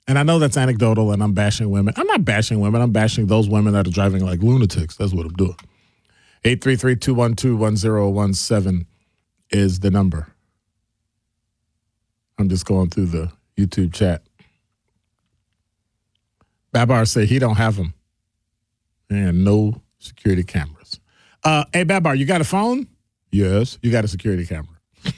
And I know that's anecdotal and I'm bashing women. I'm not bashing women. I'm bashing those women that are driving like lunatics. That's what I'm doing. 833-212-1017 is the number. I'm just going through the YouTube chat. Babar say he don't have them. And no security cameras. Hey, Babar, you got a phone? Yes. You got a security camera.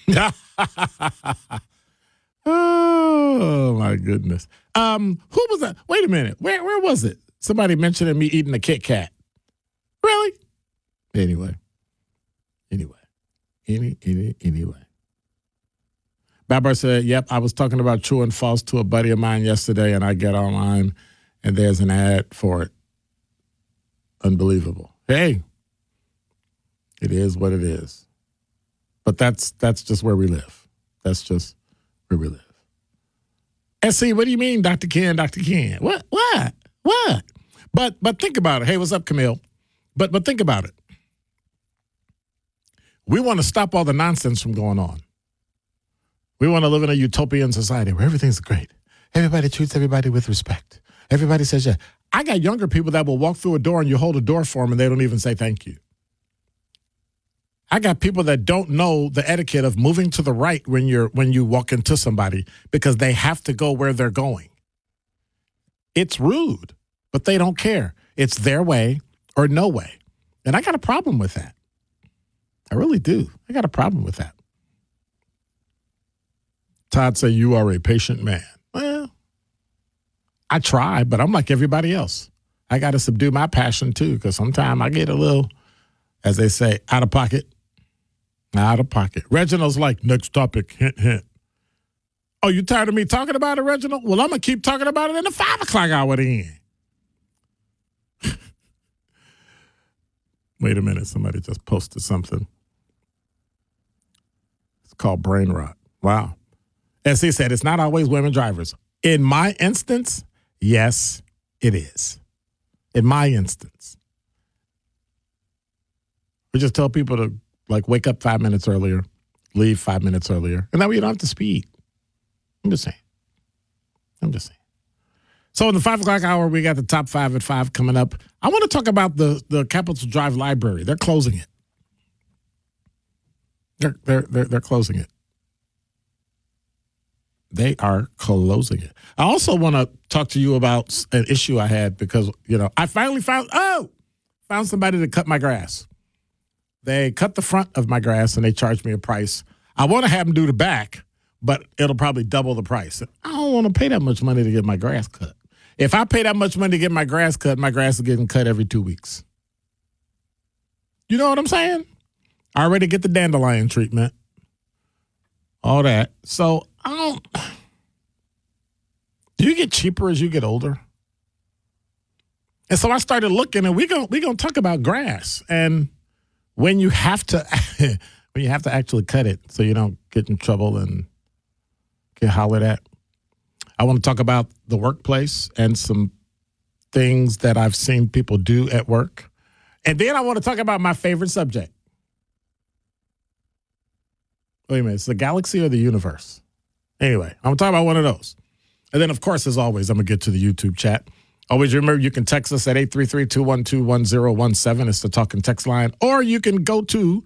Oh, my goodness. Who was that? Wait a minute. Where was it? Somebody mentioned me eating a Kit Kat. Really? Anyway. Babar said, yep, I was talking about true and false to a buddy of mine yesterday, and I get online, and there's an ad for it. Unbelievable. Hey, it is what it is. But that's just where we live. That's just where we live. SC, what do you mean, Dr. Ken, Dr. Ken? What? But think about it. Hey, what's up, Camille? But think about it. We want to stop all the nonsense from going on. We want to live in a utopian society where everything's great. Everybody treats everybody with respect. Everybody says, yeah. I got younger people that will walk through a door and you hold a door for them and they don't even say thank you. I got people that don't know the etiquette of moving to the right when you walk into somebody because they have to go where they're going. It's rude, but they don't care. It's their way or no way. And I got a problem with that. I really do. I got a problem with that. Todd say you are a patient man. Well, I try, but I'm like everybody else. I got to subdue my passion too, because sometimes I get a little, as they say, out of pocket. Out of pocket. Reginald's like, next topic, hint, hint. Oh, you tired of me talking about it, Reginald? Well, I'm going to keep talking about it in the 5 o'clock hour then. Wait a minute. Somebody just posted something. It's called brain rot. Wow. As he said, it's not always women drivers. In my instance, yes, it is. In my instance. We just tell people to, like, wake up 5 minutes earlier, leave 5 minutes earlier, and that way you don't have to speed. I'm just saying. So in the 5 o'clock hour, we got the top 5 at 5 coming up. I want to talk about the Capitol Drive Library. They're closing it. They're closing it. They are closing it. I also want to talk to you about an issue I had because, I finally found somebody to cut my grass. They cut the front of my grass and they charged me a price. I want to have them do the back, but it'll probably double the price. I don't want to pay that much money to get my grass cut. If I pay that much money to get my grass cut, my grass is getting cut every 2 weeks. You know what I'm saying? I already get the dandelion treatment. All that. So do you get cheaper as you get older? And so I started looking, and we're gonna talk about grass and when you have to actually cut it so you don't get in trouble and get hollered at. I want to talk about the workplace and some things that I've seen people do at work. And then I want to talk about my favorite subject. Wait a minute, it's the galaxy or the universe? Anyway, I'm going to talk about one of those. And then, of course, as always, I'm going to get to the YouTube chat. Always remember, you can text us at 833-212-1017. It's the talk and text line. Or you can go to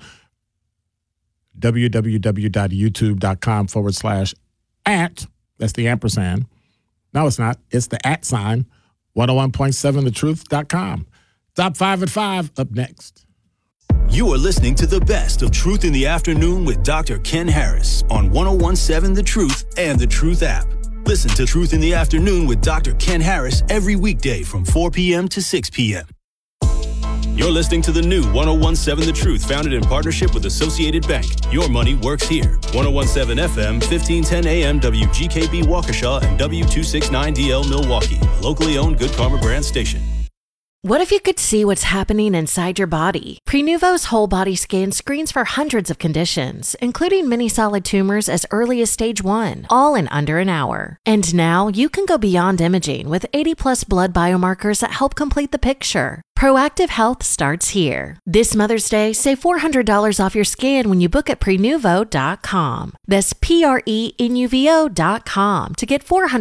www.youtube.com/@ That's the ampersand. No, it's not. It's the @ sign. 101.7thetruth.com. Top 5 at 5 up next. You are listening to the best of Truth in the Afternoon with Dr. Ken Harris on 101.7 The Truth and The Truth app. Listen to Truth in the Afternoon with Dr. Ken Harris every weekday from 4 p.m. to 6 p.m. You're listening to the new 101.7 The Truth, founded in partnership with Associated Bank. Your money works here. 101.7 FM, 1510 AM, WGKB Waukesha, and W269DL Milwaukee. Locally owned Good Karma brand station. What if you could see what's happening inside your body? Prenuvo's whole body scan screens for hundreds of conditions, including many solid tumors as early as stage 1, all in under an hour. And now you can go beyond imaging with 80+ blood biomarkers that help complete the picture. Proactive health starts here. This Mother's Day, save $400 off your scan when you book at Prenuvo.com. That's Prenuvo.com to get $400